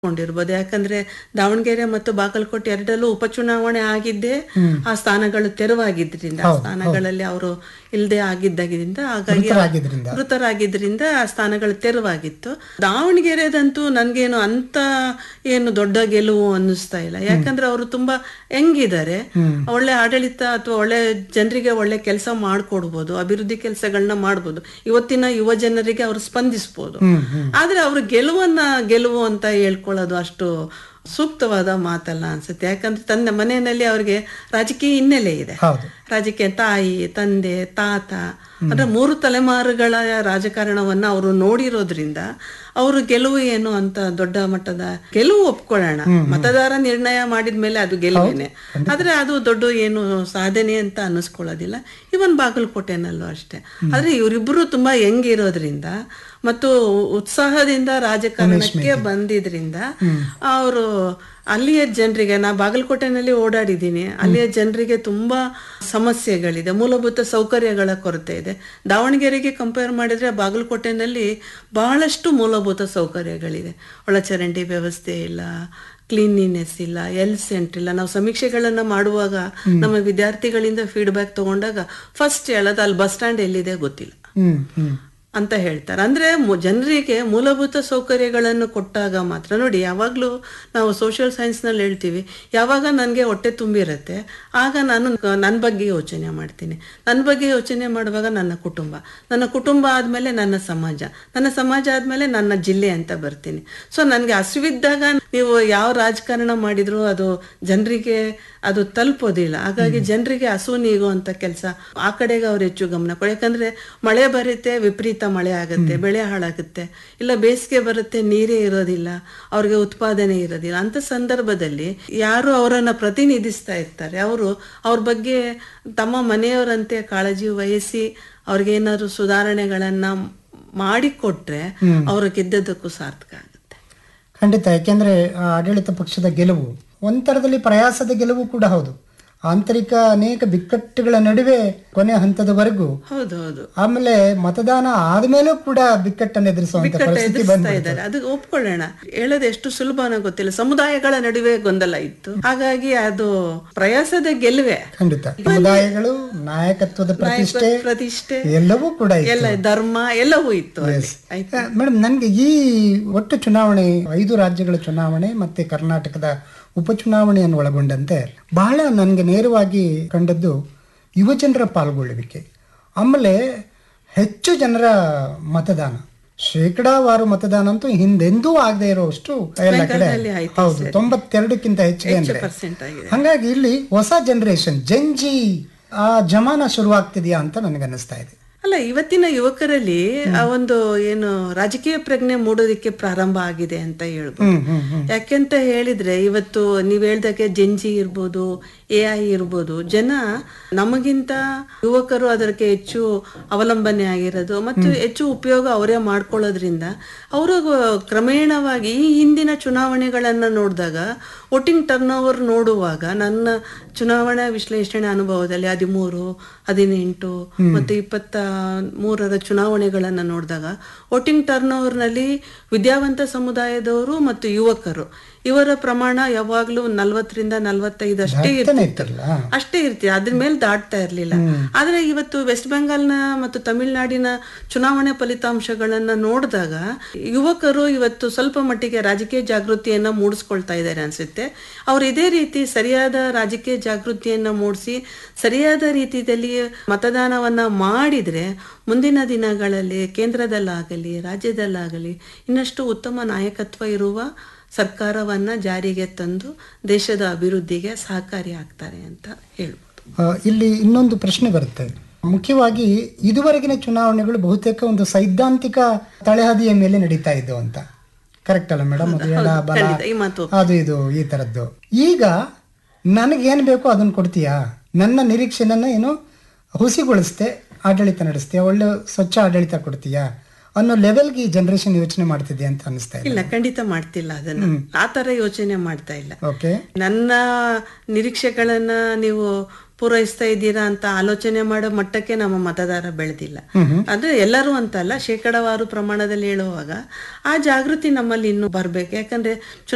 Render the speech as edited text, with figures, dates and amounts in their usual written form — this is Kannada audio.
ಕೊಂಡಿರ್ಬೋದು. ಯಾಕಂದ್ರೆ ದಾವಣಗೆರೆ ಮತ್ತು ಬಾಗಲಕೋಟೆ ಎರಡಲ್ಲೂ ಉಪಚುನಾವಣೆ ಆಗಿದ್ದೇ ಆ ಸ್ಥಾನಗಳು ತೆರವಾಗಿದ್ರಿಂದ, ಆ ಸ್ಥಾನಗಳಲ್ಲಿ ಅವರು ಇಲ್ಲದೆ ಆಗಿದ್ದರಿಂದ, ಹಾಗಾಗಿ ಮೃತರಾಗಿದ್ರಿಂದ ಆ ಸ್ಥಾನಗಳು ತೆರವಾಗಿತ್ತು. ದಾವಣಗೆರೆದಂತೂ ನನ್ಗೇನು ಅಂತ ಏನು ದೊಡ್ಡ ಗೆಲುವು ಅನ್ನಿಸ್ತಾ ಇಲ್ಲ. ಯಾಕಂದ್ರೆ ಅವರು ತುಂಬಾ ಹೆಂಗಿದ್ದಾರೆ, ಒಳ್ಳೆ ಆಡಳಿತ ಅಥವಾ ಒಳ್ಳೆ ಜನರಿಗೆ ಒಳ್ಳೆ ಕೆಲಸ ಮಾಡ್ಕೊಡ್ಬೋದು, ಅಭಿವೃದ್ಧಿ ಕೆಲಸಗಳನ್ನ ಮಾಡ್ಬೋದು, ಇವತ್ತಿನ ಯುವ ಜನರಿಗೆ ಅವರು ಸ್ಪಂದಿಸ್ಬೋದು. ಆದ್ರೆ ಅವರು ಗೆಲುವು ಅಂತ ಹೇಳ್ಕೊಳ್ಳೋದು ಅಷ್ಟು ಸೂಕ್ತವಾದ ಮಾತಲ್ಲ ಅನ್ಸುತ್ತೆ. ಯಾಕಂದ್ರೆ ತನ್ನ ಮನೆಯಲ್ಲಿ ಅವ್ರಿಗೆ ರಾಜಕೀಯ ಹಿನ್ನೆಲೆ ಇದೆ. ರಾಜಕೀಯ ತಾಯಿ, ತಂದೆ, ತಾತ ಅಂದ್ರೆ 3 ತಲೆಮಾರುಗಳ ರಾಜಕಾರಣವನ್ನ ಅವರು ನೋಡಿರೋದ್ರಿಂದ ಅವರು ಗೆಲುವು ಏನು ಅಂತ ದೊಡ್ಡ ಮಟ್ಟದ ಗೆಲುವು ಒಪ್ಕೊಳ್ಳೋಣ, ಮತದಾರ ನಿರ್ಣಯ ಮಾಡಿದ್ಮೇಲೆ ಅದು ಗೆಲುವೇನೆ. ಆದ್ರೆ ಅದು ದೊಡ್ಡ ಏನು ಸಾಧನೆ ಅಂತ ಅನ್ನಿಸ್ಕೊಳ್ಳೋದಿಲ್ಲ. ಇವನ್ ಬಾಗಲಕೋಟೆನಲ್ಲೂ ಅಷ್ಟೇ. ಆದ್ರೆ ಇವರಿಬ್ರು ತುಂಬಾ ಹೆಂಗಿರೋದ್ರಿಂದ ಮತ್ತು ಉತ್ಸಾಹದಿಂದ ರಾಜಕಾರಣಕ್ಕೆ ಬಂದಿದ್ರಿಂದ ಅವರು ಅಲ್ಲಿಯ ಜನರಿಗೆ, ನಾ ಬಾಗಲಕೋಟೆನಲ್ಲಿ ಓಡಾಡಿದ್ದೀನಿ, ಅಲ್ಲಿಯ ಜನರಿಗೆ ತುಂಬಾ ಸಮಸ್ಯೆಗಳಿದೆ, ಮೂಲಭೂತ ಸೌಕರ್ಯಗಳ ಕೊರತೆ ಇದೆ. ದಾವಣಗೆರೆಗೆ ಕಂಪೇರ್ ಮಾಡಿದ್ರೆ ಬಾಗಲಕೋಟೆನಲ್ಲಿ ಬಹಳಷ್ಟು ಮೂಲಭೂತ ಸೌಕರ್ಯಗಳಿದೆ. ಒಳಚರಂಡಿ ವ್ಯವಸ್ಥೆ ಇಲ್ಲ, ಕ್ಲೀನಿನೆಸ್ ಇಲ್ಲ, ಹೆಲ್ತ್ ಸೆಂಟರ್ ಇಲ್ಲ. ನಾವು ಸಮೀಕ್ಷೆಗಳನ್ನ ಮಾಡುವಾಗ ನಮ್ಮ ವಿದ್ಯಾರ್ಥಿಗಳಿಂದ ಫೀಡ್ಬ್ಯಾಕ್ ತಗೊಂಡಾಗ ಫಸ್ಟ್ ಹೇಳೋದು ಅಲ್ಲಿ ಬಸ್ ಸ್ಟ್ಯಾಂಡ್ ಎಲ್ಲಿದೆ ಗೊತ್ತಿಲ್ಲ ಅಂತ ಹೇಳ್ತಾರೆ. ಅಂದ್ರೆ ಜನರಿಗೆ ಮೂಲಭೂತ ಸೌಕರ್ಯಗಳನ್ನು ಕೊಟ್ಟಾಗ ಮಾತ್ರ. ನೋಡಿ, ಯಾವಾಗ್ಲೂ ನಾವು ಸೋಷಿಯಲ್ ಸೈನ್ಸ್ ನಲ್ಲಿ ಹೇಳ್ತೀವಿ, ಯಾವಾಗ ನನ್ಗೆ ಹೊಟ್ಟೆ ತುಂಬಿರತ್ತೆ ಆಗ ನಾನು ನನ್ನ ಬಗ್ಗೆ ಯೋಚನೆ ಮಾಡ್ತೀನಿ. ನನ್ನ ಬಗ್ಗೆ ಯೋಚನೆ ಮಾಡುವಾಗ ನನ್ನ ಕುಟುಂಬ ಆದ್ಮೇಲೆ ನನ್ನ ಸಮಾಜ ಆದ್ಮೇಲೆ ನನ್ನ ಜಿಲ್ಲೆ ಅಂತ ಬರ್ತೀನಿ. ಸೊ ನನ್ಗೆ ಹಸಿವಿದ್ದಾಗ ನೀವು ಯಾವ ರಾಜಕಾರಣ ಮಾಡಿದ್ರು ಅದು ಜನರಿಗೆ ಅದು ತಲುಪೋದಿಲ್ಲ. ಹಾಗಾಗಿ ಜನರಿಗೆ ಹಸು ನೀಗುವಂತ ಕೆಲಸ ಆ ಕಡೆಗೆ ಅವ್ರು ಹೆಚ್ಚು ಗಮನ ಕೊಡಿ. ಯಾಕಂದ್ರೆ ಮಳೆ ಬರುತ್ತೆ, ವಿಪರೀತ ಮಳೆ ಆಗುತ್ತೆ, ಬೆಳೆ ಹಾಳಾಗುತ್ತೆ, ಇಲ್ಲ ಬೇಸಿಗೆ ಬರುತ್ತೆ, ನೀರೇ ಇರೋದಿಲ್ಲ, ಅವ್ರಿಗೆ ಉತ್ಪಾದನೆ ಇರೋದಿಲ್ಲ. ಅಂತ ಸಂದರ್ಭದಲ್ಲಿ ಯಾರು ಅವರನ್ನ ಪ್ರತಿನಿಧಿಸ್ತಾ ಇರ್ತಾರೆ ಅವರು ಅವ್ರ ಬಗ್ಗೆ ತಮ್ಮ ಮನೆಯವರಂತೆ ಕಾಳಜಿ ವಹಿಸಿ ಅವ್ರಿಗೇನಾದ್ರು ಸುಧಾರಣೆಗಳನ್ನ ಮಾಡಿಕೊಟ್ರೆ ಅವರು ಗೆದ್ದದಕ್ಕೂ ಸಾರ್ಥಕ ಆಗುತ್ತೆ. ಖಂಡಿತ. ಯಾಕೆಂದ್ರೆ ಆಡಳಿತ ಪಕ್ಷದ ಗೆಲುವು ಒಂಥರದಲ್ಲಿ ಪ್ರಯಾಸದ ಗೆಲುವು ಕೂಡ ಹೌದು. ಆಂತರಿಕ ಅನೇಕ ಬಿಕ್ಕಟ್ಟುಗಳ ನಡುವೆ ಕೊನೆ ಹಂತದವರೆಗೂ, ಆಮೇಲೆ ಮತದಾನ ಆದ್ಮೇಲೂ ಕೂಡ ಬಿಕ್ಕಟ್ಟನ್ನು ಎದುರಿಸುವಂತ ಪರಿಸ್ಥಿತಿ ಬಂದಿದ್ದಾರೆ. ಅದು ಒಪ್ಕೊಳ್ಳೋಣ, ಹೇಳೋದು ಎಷ್ಟು ಸುಲಭನೋ ಗೊತ್ತಿಲ್ಲ. ಸಮುದಾಯಗಳ ನಡುವೆ ಗೊಂದಲ ಇತ್ತು, ಹಾಗಾಗಿ ಅದು ಪ್ರಯಾಸದ ಗೆಲುವೆ. ಖಂಡಿತ. ಸಮುದಾಯಗಳು, ನಾಯಕತ್ವದ ಪ್ರತಿಷ್ಠೆ ಎಲ್ಲವೂ ಕೂಡ, ಎಲ್ಲ ಧರ್ಮ ಎಲ್ಲವೂ ಇತ್ತು. ಮೇಡಮ್, ನನ್ಗೆ ಈ ಒಟ್ಟು ಚುನಾವಣೆ, 5 ರಾಜ್ಯಗಳ ಚುನಾವಣೆ ಮತ್ತೆ ಕರ್ನಾಟಕದ ಉಪಚುನಾವಣೆಯನ್ನು ಒಳಗೊಂಡಂತೆ ಬಹಳ ನನಗೆ ನೇರವಾಗಿ ಕಂಡದ್ದು ಯುವಜನರ ಪಾಲ್ಗೊಳ್ಳುವಿಕೆ, ಆಮೇಲೆ ಹೆಚ್ಚು ಜನರ ಮತದಾನ. ಶೇಕಡಾವಾರು ಮತದಾನ ಅಂತೂ ಹಿಂದೆಂದೂ ಆಗದೆ ಇರೋಷ್ಟು ಎಲ್ಲ ಕಡೆ, ಹೌದು, 92ಕ್ಕಿಂತ ಹೆಚ್ಚಿಗೆ ಅಂದ್ರೆ. ಹಾಗಾಗಿ ಇಲ್ಲಿ ಹೊಸ ಜನರೇಷನ್ ಜಂಜಿ ಆ ಜಮಾನ ಶುರುವಾಗ್ತಿದ್ಯಾ ಅಂತ ನನಗೆ ಅನ್ನಿಸ್ತಾ ಇದೆ. ಅಲ್ಲ, ಇವತ್ತಿನ ಯುವಕರಲ್ಲಿ ಆ ಒಂದು ಏನು ರಾಜಕೀಯ ಪ್ರಜ್ಞೆ ಮೂಡೋದಿಕ್ಕೆ ಪ್ರಾರಂಭ ಆಗಿದೆ ಅಂತ ಹೇಳ್ಬೋದು. ಯಾಕೆಂತ ಹೇಳಿದ್ರೆ ಇವತ್ತು ನೀವ್ ಹೇಳ್ದಾಗೆ ಜೆನ್ಜಿ ಇರ್ಬೋದು, AI ಇರ್ಬೋದು, ಜನ ನಮಗಿಂತ ಯುವಕರು ಅದಕ್ಕೆ ಹೆಚ್ಚು ಅವಲಂಬನೆ ಆಗಿರೋದು ಮತ್ತು ಹೆಚ್ಚು ಉಪಯೋಗ ಅವರೇ ಮಾಡ್ಕೊಳ್ಳೋದ್ರಿಂದ ಅವರು ಕ್ರಮೇಣವಾಗಿ ಈ ಹಿಂದಿನ ಚುನಾವಣೆಗಳನ್ನ ನೋಡಿದಾಗ, ವೋಟಿಂಗ್ ಟರ್ನ್ ಓವರ್ ನೋಡುವಾಗ, ನನ್ನ ಚುನಾವಣಾ ವಿಶ್ಲೇಷಣೆ ಅನುಭವದಲ್ಲಿ 13, 18 ಮತ್ತು 23ರ ಚುನಾವಣೆಗಳನ್ನ ನೋಡಿದಾಗ ವೋಟಿಂಗ್ ಟರ್ನ್ ಓವರ್ ನಲ್ಲಿ ವಿದ್ಯಾವಂತ ಸಮುದಾಯದವರು ಮತ್ತು ಯುವಕರು ಇವರ ಪ್ರಮಾಣ ಯಾವಾಗ್ಲೂ 40ರಿಂದ 45 ಅಷ್ಟೇ ಇರ್ತೀವಿ, ಅದ್ರ ಮೇಲೆ ದಾಟ್ತಾ ಇರ್ಲಿಲ್ಲ. ಆದ್ರೆ ಇವತ್ತು ವೆಸ್ಟ್ ಬೆಂಗಾಲ್ನ ಮತ್ತು ತಮಿಳುನಾಡಿನ ಚುನಾವಣೆ ಫಲಿತಾಂಶಗಳನ್ನ ನೋಡಿದಾಗ ಯುವಕರು ಇವತ್ತು ಸ್ವಲ್ಪ ಮಟ್ಟಿಗೆ ರಾಜಕೀಯ ಜಾಗೃತಿಯನ್ನ ಮೂಡಿಸ್ಕೊಳ್ತಾ ಇದ್ದಾರೆ ಅನ್ಸುತ್ತೆ. ಅವ್ರು ಇದೇ ರೀತಿ ಸರಿಯಾದ ರಾಜಕೀಯ ಜಾಗೃತಿಯನ್ನ ಮೂಡಿಸಿ ಸರಿಯಾದ ರೀತಿಯಲ್ಲಿ ಮತದಾನವನ್ನ ಮಾಡಿದ್ರೆ ಮುಂದಿನ ದಿನಗಳಲ್ಲಿ ಕೇಂದ್ರದಲ್ಲಾಗಲಿ ರಾಜ್ಯದಲ್ಲಾಗಲಿ ಇನ್ನಷ್ಟು ಉತ್ತಮ ನಾಯಕತ್ವ ಇರುವ ಸರ್ಕಾರವನ್ನ ಜಾರಿಗೆ ತಂದು ದೇಶದ ಅಭಿವೃದ್ಧಿಗೆ ಸಹಕಾರಿ ಆಗ್ತಾರೆ ಅಂತ ಹೇಳ್ಬೋದು. ಇಲ್ಲಿ ಇನ್ನೊಂದು ಪ್ರಶ್ನೆ ಬರುತ್ತೆ. ಮುಖ್ಯವಾಗಿ ಇದುವರೆಗಿನ ಚುನಾವಣೆಗಳು ಬಹುತೇಕ ಒಂದು ಸೈದ್ಧಾಂತಿಕ ತಳಹದಿಯ ಮೇಲೆ ನಡೀತಾ ಇದ್ದು ಅಂತ. ಕರೆಕ್ಟ್ ಅಲ್ಲ ಮೇಡಮ್? ಅದು ಇದು ಈ ತರದ್ದು. ಈಗ ನನಗೇನು ಬೇಕೋ ಅದನ್ನ ಕೊಡ್ತೀಯಾ, ನನ್ನ ನಿರೀಕ್ಷೆನ ಏನು ಹುಸಿಗೊಳಿಸ್ತೆ ಆಡಳಿತ ನಡೆಸ್ತೀಯಾ, ಒಳ್ಳೆ ಸ್ವಚ್ಛ ಆಡಳಿತ ಕೊಡ್ತೀಯಾ ಅನ್ನೋ ಲೆವೆಲ್ಗೆ ಈ ಜನರೇಷನ್ ಯೋಚನೆ ಮಾಡ್ತಿದೆ ಅಂತ ಅನಿಸ್ತಾ ಇಲ್ಲ. ಖಂಡಿತ ಮಾಡ್ತಿಲ್ಲ, ಅದನ್ನ ಆ ತರ ಯೋಚನೆ ಮಾಡ್ತಾ ಇಲ್ಲ. ನನ್ನ ನಿರೀಕ್ಷೆಗಳನ್ನ ನೀವು ಪೂರೈಸ್ತಾ ಇದ್ದೀರಾ ಅಂತ ಆಲೋಚನೆ ಮಾಡೋ ಮಟ್ಟಕ್ಕೆ ನಮ್ಮ ಮತದಾರ ಬೆಳೆದಿಲ್ಲ. ಅಂದ್ರೆ ಎಲ್ಲರೂ ಅಂತಲ್ಲ, ಶೇಕಡಾವಾರು ಪ್ರಮಾಣದಲ್ಲಿ ಹೇಳುವಾಗ ಆ ಜಾಗೃತಿ ನಮ್ಮಲ್ಲಿ ಇನ್ನೂ ಬರ್ಬೇಕು. ಯಾಕಂದ್ರೆ